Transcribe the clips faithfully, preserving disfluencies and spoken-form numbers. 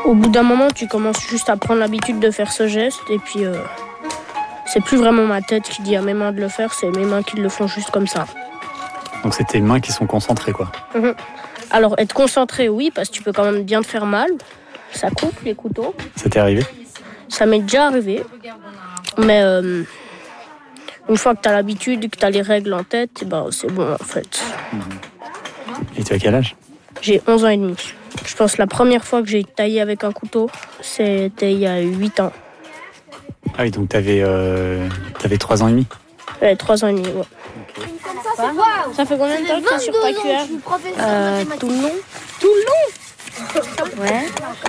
Au bout d'un moment, tu commences juste à prendre l'habitude de faire ce geste et puis euh, c'est plus vraiment ma tête qui dit à mes mains de le faire, c'est mes mains qui le font juste comme ça. Donc c'est tes mains qui sont concentrées, quoi. Mmh. Alors être concentré, oui, parce que tu peux quand même bien te faire mal. Ça coupe les couteaux. Ça t'est arrivé ? Ça m'est déjà arrivé. Mais euh, une fois que tu as l'habitude, que tu as les règles en tête, et ben, c'est bon en fait. Et tu as quel âge ? J'ai onze ans et demi. Je pense que la première fois que j'ai taillé avec un couteau, c'était il y a huit ans. Ah oui, donc t'avais, euh, t'avais trois ans et demi ? Ouais, trois ans et demi, ouais. Ça fait combien de temps que tu es sur ta cuillère ? Euh, tout le long. Tout le long ? Ouais.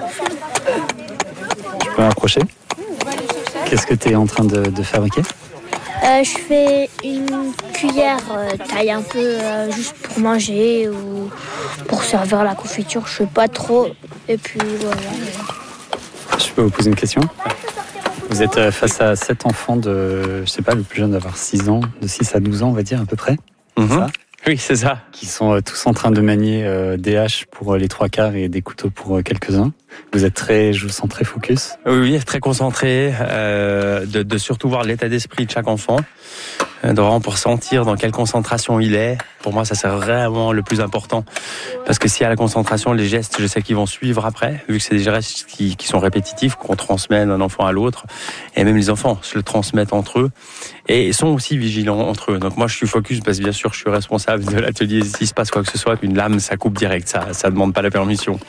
Tu peux m'approcher ? Qu'est-ce que tu es en train de, de fabriquer ? Euh, je fais une cuillère euh, taille un peu euh, juste pour manger ou pour servir la confiture, je sais pas trop. Et puis voilà. Je peux vous poser une question ? Vous êtes face à sept enfants de, je sais pas, le plus jeune d'avoir six ans, de six à douze ans on va dire à peu près. Mmh. Ça Oui, c'est ça. Qui sont euh, tous en train de manier euh, des haches pour euh, les trois quarts et des couteaux pour euh, quelques-uns. Vous êtes très, je vous sens très focus. Oui, oui, très concentré, euh, de, de surtout voir l'état d'esprit de chaque enfant, euh, de vraiment pour sentir dans quelle concentration il est. Pour moi, ça c'est vraiment le plus important. Parce que s'il y a la concentration, les gestes, je sais qu'ils vont suivre après, vu que c'est des gestes qui, qui sont répétitifs, qu'on transmet d'un enfant à l'autre. Et même les enfants se le transmettent entre eux. Et sont aussi vigilants entre eux. Donc moi, je suis focus parce que bien sûr, je suis responsable de l'atelier. S'il se passe quoi que ce soit, une lame, ça coupe direct. Ça, ça demande pas la permission.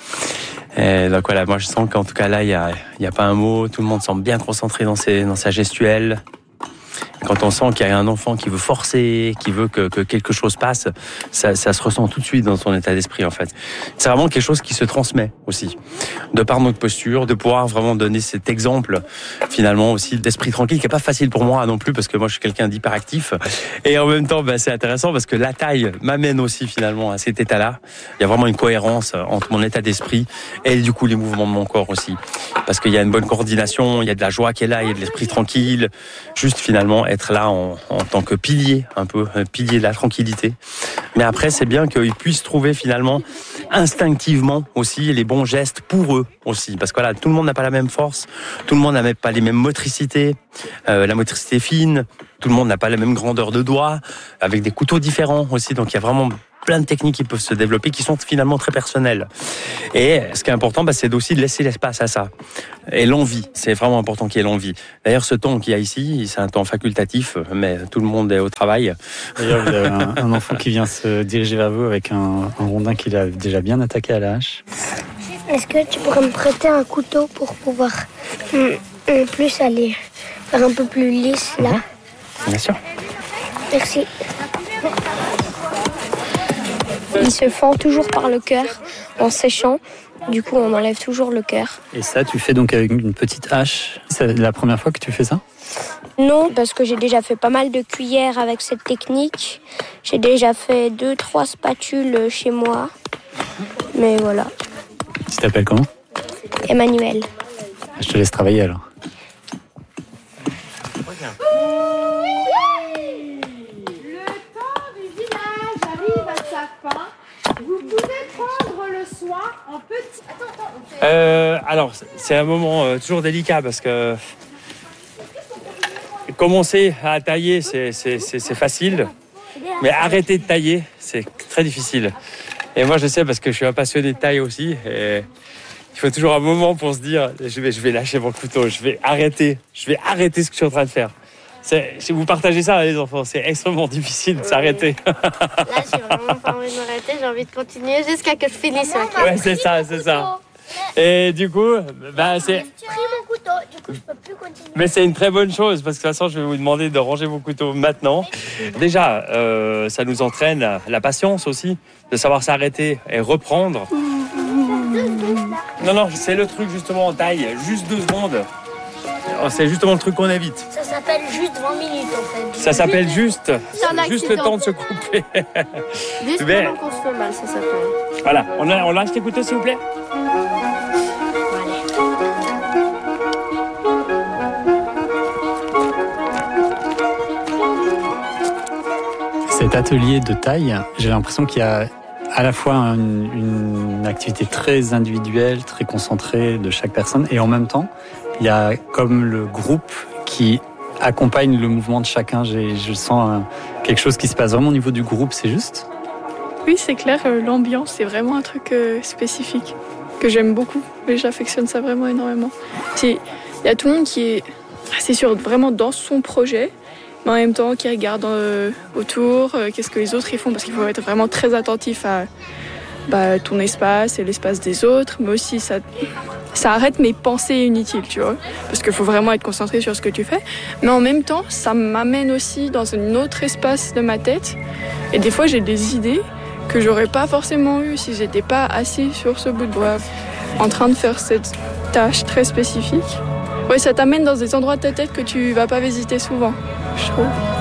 Et donc voilà, moi je sens qu'en tout cas là, il y a, il y a pas un mot. Tout le monde semble bien concentré dans ses, dans sa gestuelle. Quand on sent qu'il y a un enfant qui veut forcer, qui veut que, que quelque chose passe, ça, ça se ressent tout de suite dans son état d'esprit en fait. C'est vraiment quelque chose qui se transmet aussi, de par notre posture, de pouvoir vraiment donner cet exemple finalement aussi d'esprit tranquille, qui est pas facile pour moi non plus parce que moi je suis quelqu'un d'hyperactif. Et en même temps, ben, c'est intéressant parce que la taille m'amène aussi finalement à cet état-là. Il y a vraiment une cohérence entre mon état d'esprit et du coup les mouvements de mon corps aussi, parce qu'il y a une bonne coordination, il y a de la joie qui est là, il y a de l'esprit tranquille, juste finalement être là en, en tant que pilier, un peu pilier de la tranquillité. Mais après, c'est bien qu'ils puissent trouver finalement instinctivement aussi les bons gestes pour eux aussi. Parce que voilà, tout le monde n'a pas la même force, tout le monde n'a même pas les mêmes motricités, euh, la motricité fine, tout le monde n'a pas la même grandeur de doigts, avec des couteaux différents aussi. Donc il y a vraiment plein de techniques qui peuvent se développer, qui sont finalement très personnelles. Et ce qui est important, bah, c'est aussi de laisser l'espace à ça. Et l'envie, c'est vraiment important qu'il y ait l'envie. D'ailleurs, ce temps qu'il y a ici, c'est un temps facultatif, mais tout le monde est au travail. D'ailleurs, vous avez un, un enfant qui vient se diriger vers vous avec un, un rondin qu'il a déjà bien attaqué à la hache. Est-ce que tu pourrais me prêter un couteau pour pouvoir en plus aller faire un peu plus lisse là ? Mmh. Bien sûr. Merci. Il se fend toujours par le cœur en séchant. Du coup, on enlève toujours le cœur. Et ça, tu fais donc avec une petite hache. C'est la première fois que tu fais ça ? Non, parce que j'ai déjà fait pas mal de cuillères avec cette technique. J'ai déjà fait deux, trois spatules chez moi. Mais voilà. Tu t'appelles comment ? Emmanuel. Je te laisse travailler alors. Vous pouvez prendre le soin en petit... Attends, attends, on fait... Euh, alors, c'est un moment euh, toujours délicat parce que commencer à tailler, c'est, c'est, c'est, c'est facile, mais arrêter de tailler, c'est très difficile. Et moi, je sais parce que je suis un passionné de taille aussi. Et il faut toujours un moment pour se dire, je vais, je vais lâcher mon couteau, je vais arrêter, je vais arrêter ce que je suis en train de faire. C'est, si vous partagez ça, les enfants, c'est extrêmement difficile de s'arrêter. Là, j'ai vraiment pas envie de m'arrêter, j'ai envie de continuer jusqu'à que je finisse. Ouais, c'est ça, c'est ça. Et du coup, bah, c'est... J'ai pris mon couteau, du coup, je peux plus continuer. Mais c'est une très bonne chose, parce que de toute façon, je vais vous demander de ranger vos couteaux maintenant. Déjà, euh, ça nous entraîne la patience aussi, de savoir s'arrêter et reprendre. Non, non, c'est le truc justement en taille, juste deux secondes. C'est justement le truc qu'on évite. Ça s'appelle juste vingt minutes en fait. Ça s'appelle juste, un juste le temps de se couper. Juste Mais- pendant qu'on se fait mal, ça s'appelle. Voilà, on, a, on lâche les couteaux s'il vous plaît. Cet atelier de taille, j'ai l'impression qu'il y a à la fois une, une activité très individuelle, très concentrée de chaque personne, et en même temps, il y a comme le groupe qui accompagne le mouvement de chacun. J'ai, je sens un, quelque chose qui se passe vraiment au niveau du groupe, c'est juste ? Oui, c'est clair, euh, l'ambiance, c'est vraiment un truc euh, spécifique que j'aime beaucoup et j'affectionne ça vraiment énormément. Il y a tout le monde qui est, c'est sûr, vraiment dans son projet, mais en même temps qui regarde euh, autour, euh, qu'est-ce que les autres ils font, parce qu'il faut être vraiment très attentif à bah, ton espace et l'espace des autres, mais aussi ça, ça arrête mes pensées inutiles, tu vois, parce qu'il faut vraiment être concentré sur ce que tu fais, mais en même temps, ça m'amène aussi dans un autre espace de ma tête, et des fois j'ai des idées que j'aurais pas forcément eu si j'étais pas assis sur ce bout de bois en train de faire cette tâche très spécifique. Ouais, ça t'amène dans des endroits de ta tête que tu vas pas visiter souvent, je trouve.